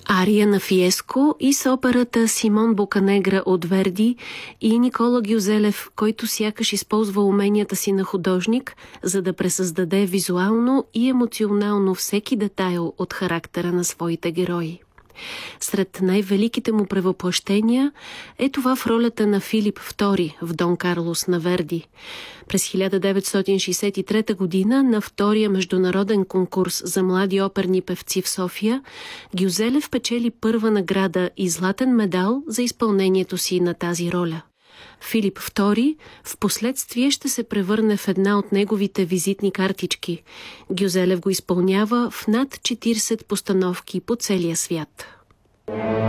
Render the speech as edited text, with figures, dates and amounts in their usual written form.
Ария на Фиеско и с операта Симон Боканегра от Верди и Никола Гюзелев, който сякаш използва уменията си на художник, за да пресъздаде визуално и емоционално всеки детайл от характера на своите герои. Сред най-великите му превъплъщения е това в ролята на Филип II в Дон Карлос на Верди. През 1963 година на втория международен конкурс за млади оперни певци в София, Гюзелев печели първа награда и златен медал за изпълнението си на тази роля. Филип II в последствие ще се превърне в една от неговите визитни картички. Гюзелев го изпълнява в над 40 постановки по целия свят.